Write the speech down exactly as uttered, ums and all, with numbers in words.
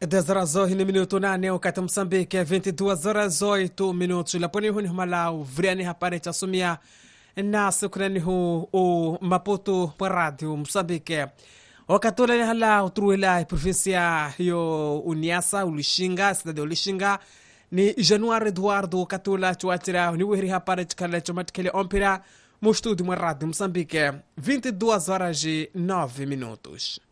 dez horas e minuto nane wakati Msambiki vinte e duas horas e oito minutos laponi huni humalau vriani hapare chasumia na sukrani hu o Maputo por radio Msambiki wakati ule hala utruila provincia yo Uniasa Ulishinga cidade de Ulishinga ni Januário Eduardo Catula chuatira ni wihri hapare chikale chomatkele ompira mo estúdio ma radio Msambiki vinte e duas horas e nove minutos.